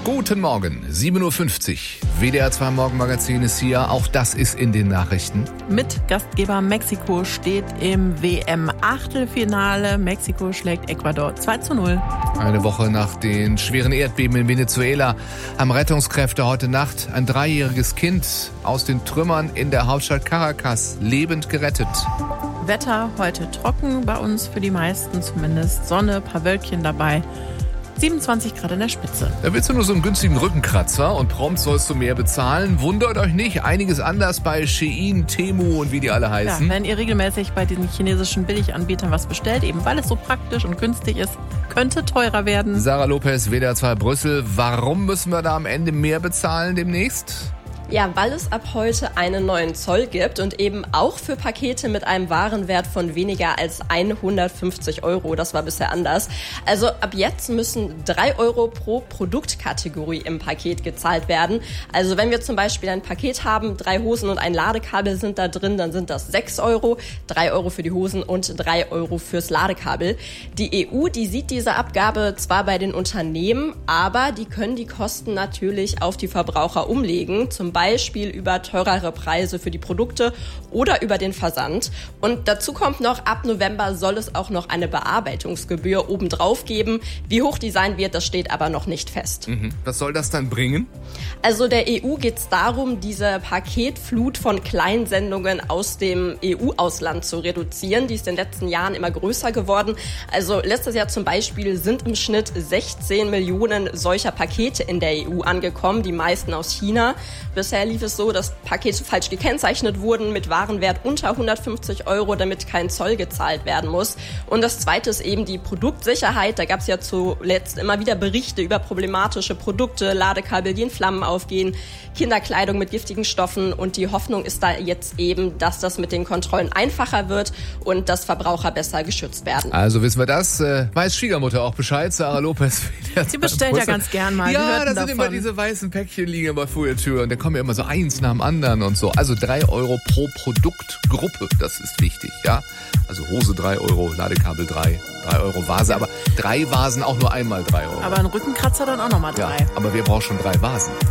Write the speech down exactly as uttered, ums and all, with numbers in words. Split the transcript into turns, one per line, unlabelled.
Guten Morgen, sieben Uhr fünfzig. W D R zwei Morgenmagazin ist hier. Auch das ist in den Nachrichten.
Mit Gastgeber Mexiko steht im W M-Achtelfinale. Mexiko schlägt Ecuador zwei zu null.
Eine Woche nach den schweren Erdbeben in Venezuela haben Rettungskräfte heute Nacht ein dreijähriges Kind aus den Trümmern in der Hauptstadt Caracas lebend gerettet.
Wetter heute trocken, bei uns für die meisten zumindest. Sonne, paar Wölkchen dabei. siebenundzwanzig Grad in der Spitze.
Da willst du nur so einen günstigen Rückenkratzer und prompt sollst du mehr bezahlen. Wundert euch nicht, einiges anders bei Shein, Temu und wie die alle heißen.
Ja, wenn ihr regelmäßig bei diesen chinesischen Billiganbietern was bestellt, eben weil es so praktisch und günstig ist, könnte teurer werden.
Sarah Lopez, W D R zwei Brüssel. Warum müssen wir da am Ende mehr bezahlen demnächst?
Ja, weil es ab heute einen neuen Zoll gibt und eben auch für Pakete mit einem Warenwert von weniger als hundertfünfzig Euro. Das war bisher anders. Also ab jetzt müssen drei Euro pro Produktkategorie im Paket gezahlt werden. Also wenn wir zum Beispiel ein Paket haben, drei Hosen und ein Ladekabel sind da drin, dann sind das sechs Euro, drei Euro für die Hosen und drei Euro fürs Ladekabel. Die E U, die sieht diese Abgabe zwar bei den Unternehmen, aber die können die Kosten natürlich auf die Verbraucher umlegen. Zum Beispiel Beispiel über teurere Preise für die Produkte oder über den Versand. Und dazu kommt noch, ab November soll es auch noch eine Bearbeitungsgebühr obendrauf geben. Wie hoch die sein wird, das steht aber noch nicht fest.
Mhm. Was soll das dann bringen?
Also der E U geht es darum, diese Paketflut von Kleinsendungen aus dem E U-Ausland zu reduzieren. Die ist in den letzten Jahren immer größer geworden. Also letztes Jahr zum Beispiel sind im Schnitt sechzehn Millionen solcher Pakete in der E U angekommen, die meisten aus China. Bisher lief es so, dass Pakete falsch gekennzeichnet wurden mit Warenwert unter hundertfünfzig Euro, damit kein Zoll gezahlt werden muss. Und das Zweite ist eben die Produktsicherheit. Da gab es ja zuletzt immer wieder Berichte über problematische Produkte, Ladekabel, die in Flammen aufgehen, Kinderkleidung mit giftigen Stoffen. Und die Hoffnung ist da jetzt eben, dass das mit den Kontrollen einfacher wird und dass Verbraucher besser geschützt werden.
Also wissen wir das. Äh, weiß Schwiegermutter auch Bescheid. Sarah Lopez.
Sie bestellt ja ganz gern mal.
Ja, da sind
davon.
immer diese weißen Päckchen liegen immer vor der Tür und da kommen ja immer so eins nach dem anderen und so. Also drei Euro pro Produktgruppe, das ist wichtig, ja. Also Hose drei Euro, Ladekabel drei, drei Euro Vase, aber drei Vasen auch nur einmal drei Euro.
Aber ein Rückenkratzer dann auch nochmal drei.
Ja, aber wir brauchen schon drei Vasen.